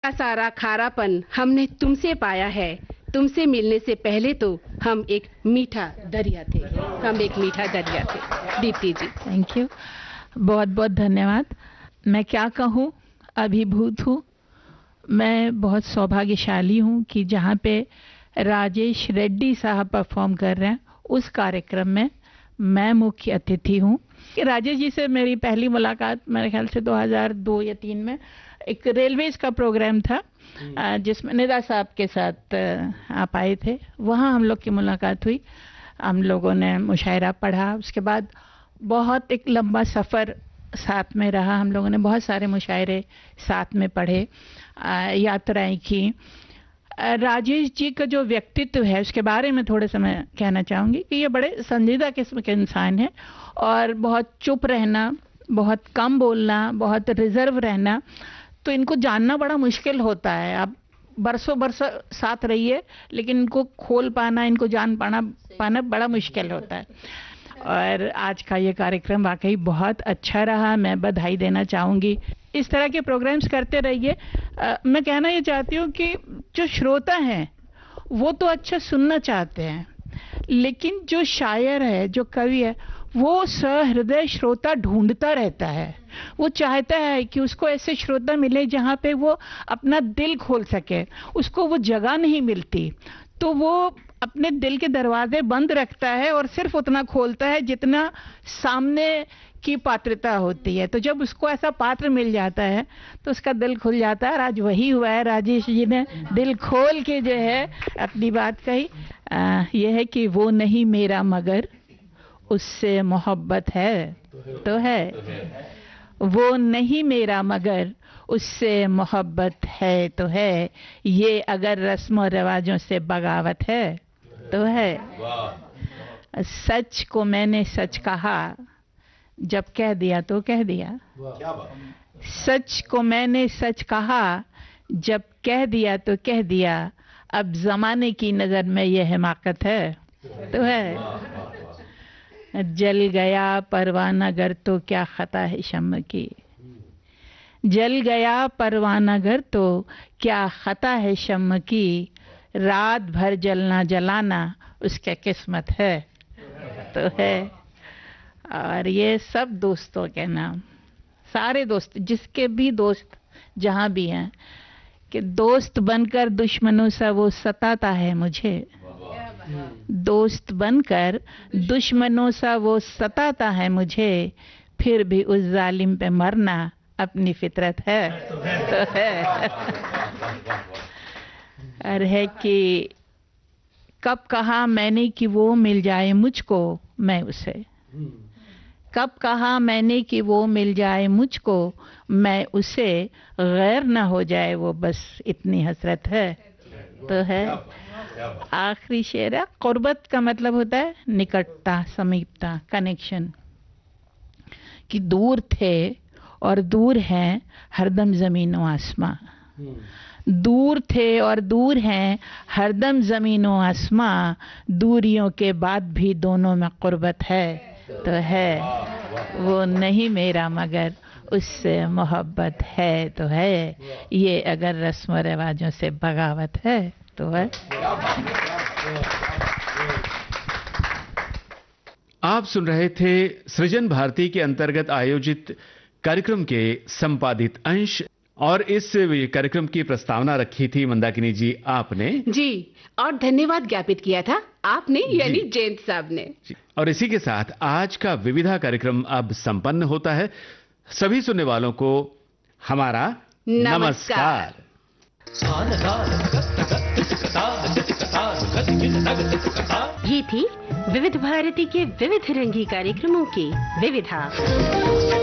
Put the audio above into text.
का सारा खारापन हमने तुमसे पाया है। तुमसे मिलने से पहले तो हम एक मीठा दरिया थे। दीप्ति जी, थैंक यू, बहुत बहुत धन्यवाद। मैं क्या कहूँ, अभिभूत हूँ। मैं बहुत सौभाग्यशाली हूँ कि जहाँ पे राजेश रेड्डी साहब परफॉर्म कर रहे हैं उस कार्यक्रम में मैं मुख्य अतिथि हूँ। राजेश जी से मेरी पहली मुलाकात मेरे ख्याल से 2002 या 3 में एक रेलवेज का प्रोग्राम था जिसमें निदा साहब के साथ आप आए थे। वहाँ हम लोग की मुलाकात हुई, हम लोगों ने मुशायरा पढ़ा। उसके बाद बहुत एक लंबा सफ़र साथ में रहा। हम लोगों ने बहुत सारे मुशायरे साथ में पढ़े, यात्राएं की। राजेश जी का जो व्यक्तित्व है उसके बारे में थोड़े समय कहना चाहूँगी कि ये बड़े संजीदा किस्म के इंसान हैं और बहुत चुप रहना, बहुत कम बोलना, बहुत रिजर्व रहना। तो इनको जानना बड़ा मुश्किल होता है। आप बरसों बरसों साथ रहिए लेकिन इनको खोल पाना, इनको जान पाना बड़ा मुश्किल होता है। और आज का ये कार्यक्रम वाकई बहुत अच्छा रहा, मैं बधाई देना चाहूँगी। इस तरह के प्रोग्राम्स करते रहिए। मैं कहना ये चाहती हूँ कि जो श्रोता हैं वो तो अच्छा सुनना चाहते हैं, लेकिन जो शायर है, जो कवि है, वो सहृदय श्रोता ढूंढता रहता है। वो चाहता है कि उसको ऐसे श्रोता मिले जहाँ पे वो अपना दिल खोल सके। उसको वो जगह नहीं मिलती तो वो अपने दिल के दरवाजे बंद रखता है और सिर्फ उतना खोलता है जितना सामने की पात्रता होती है। तो जब उसको ऐसा पात्र मिल जाता है तो उसका दिल खुल जाता है। और आज वही हुआ है, राजेश जी ने दिल खोल के जो है अपनी बात कही। यह है कि वो नहीं मेरा मगर उससे मोहब्बत है तो है, वो नहीं मेरा मगर उससे मोहब्बत है तो है, ये अगर रस्म और रिवाजों से बगावत है तो है। सच को मैंने सच कहा, जब कह दिया तो कह दिया। सच को मैंने सच कहा, जब कह दिया तो कह दिया। अब जमाने की नजर में यह हिमाकत है तो है। जल गया परवाना घर तो क्या खता है शम्म की। जल गया परवाना घर तो क्या खता है शम्म की। रात भर जलना जलाना उसके किस्मत है तो है। और ये सब दोस्तों के नाम, सारे दोस्त, जिसके भी दोस्त जहाँ भी हैं, कि दोस्त बनकर दुश्मनों से वो सताता है मुझे। दोस्त बनकर दुश्मनों से वो सताता है मुझे, फिर भी उस जालिम पे मरना अपनी फितरत है तो है। और है कि कब कहा मैंने कि वो मिल जाए मुझको मैं उसे। कब कहा मैंने कि वो मिल जाए मुझको मैं उसे, गैर ना हो जाए वो बस इतनी हसरत है तो है। आखिरी शेर है, कुर्बत का मतलब होता है निकटता, समीपता, कनेक्शन। कि दूर थे और दूर हैं हरदम ज़मीन व आसमां। दूर थे और दूर हैं हरदम ज़मीन व आसमां। दूरियों के बाद भी दोनों में कुर्बत है तो है। वो नहीं मेरा मगर उससे मोहब्बत है तो है, ये अगर रस्म व रिवाजों से बगावत है तो है। आप सुन रहे थे सृजन भारती के अंतर्गत आयोजित कार्यक्रम के संपादित अंश, और इस कार्यक्रम की प्रस्तावना रखी थी मंदाकिनी जी आपने जी, और धन्यवाद ज्ञापित किया था आपने, यानी जयंत साहब ने। और इसी के साथ आज का विविधा कार्यक्रम अब संपन्न होता है। सभी सुनने वालों को हमारा नमस्कार। ये थी विविध भारती के विविध रंगी कार्यक्रमों की विविधा।